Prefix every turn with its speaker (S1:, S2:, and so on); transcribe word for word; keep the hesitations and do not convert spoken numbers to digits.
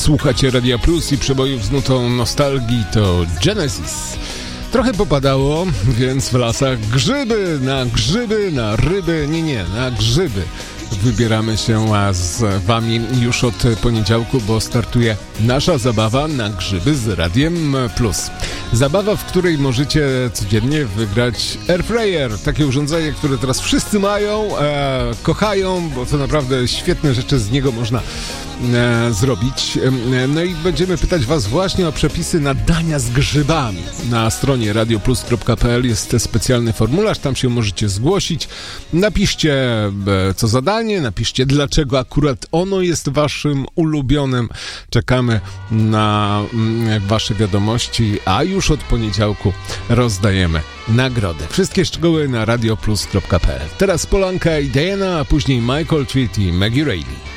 S1: Słuchacie Radia Plus i przebojów z nutą nostalgii to Genesis. Trochę popadało, więc w lasach grzyby, na grzyby, na ryby, nie, nie, na grzyby. Wybieramy się z wami już od poniedziałku, bo startuje nasza zabawa na grzyby z Radiem Plus. Zabawa, w której możecie codziennie wygrać airfryer, takie urządzenie, które teraz wszyscy mają, e, kochają, bo to naprawdę świetne rzeczy z niego można e, zrobić. E, no i będziemy pytać was właśnie o przepisy na dania z grzybami. Na stronie radioplus kropka p l jest specjalny formularz, tam się możecie zgłosić. Napiszcie e, co zadanie, napiszcie dlaczego akurat ono jest waszym ulubionym. Czekamy na mm, wasze wiadomości, a już od poniedziałku rozdajemy nagrody. Wszystkie szczegóły na radioplus kropka p l. Teraz Polanka i Diana, a później Michael Tweet i Maggie Reilly.